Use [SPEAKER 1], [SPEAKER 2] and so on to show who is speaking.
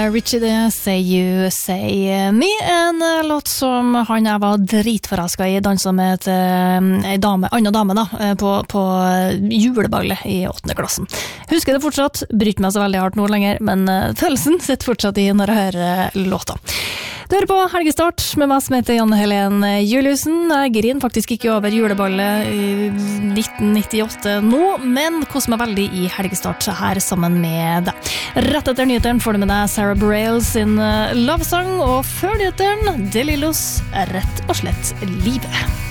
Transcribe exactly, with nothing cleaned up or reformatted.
[SPEAKER 1] Richie det, Say You, Say Me, en låt som han jeg var dritforrasket i, danset med et, en dame, annen dame da, på, på juleballet i åttende klassen. Husker det fortsatt, bryter meg så veldig hardt nå lenger, men følelsen sitter fortsatt i når jeg hører låta. Du hører på Helgestart med meg som heter Janne Helen Juliusen. Jeg griner faktisk ikke over juleballet i nitten nittiåtte nå, men koser meg veldig i Helgestart her sammen med deg. Rett etter nyheteren får du med deg Sarah Bareilles sin Love Song, og før nyheteren, De Lillos, Rett og slett livet.